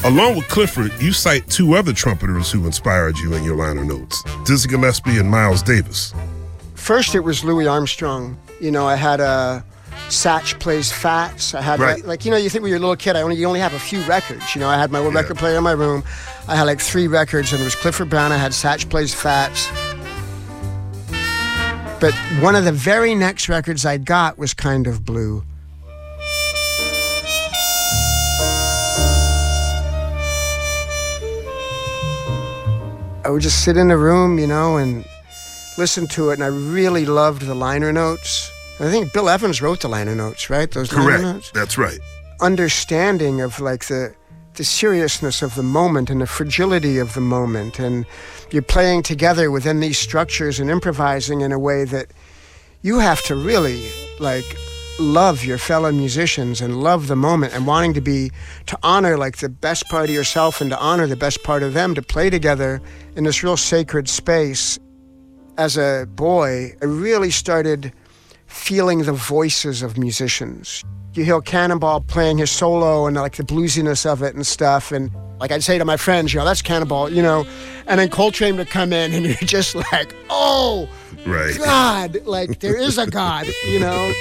Along with Clifford, you cite two other trumpeters who inspired you in your liner notes, Dizzy Gillespie and Miles Davis. First, it was Louis Armstrong. I had a Satch Plays Fats. I had, right. you think when you're a little kid, you only have a few records. I had my little record player in my room. I had like 3 records, and it was Clifford Brown. I had Satch Plays Fats. But one of the very next records I got was Kind of Blue. I would just sit in a room, and listen to it, and I really loved the liner notes. I think Bill Evans wrote the liner notes, right? Those Correct. Liner notes? That's right. Understanding of the seriousness of the moment and the fragility of the moment, and you're playing together within these structures and improvising in a way that you have to really love your fellow musicians and love the moment and wanting to honor the best part of yourself and to honor the best part of them, to play together in this real sacred space. As a boy, I really started feeling the voices of musicians. You hear Cannonball playing his solo and the bluesiness of it and stuff, and I'd say to my friends, that's Cannonball, and then Coltrane would come in and you're just oh, right. God, there is a God,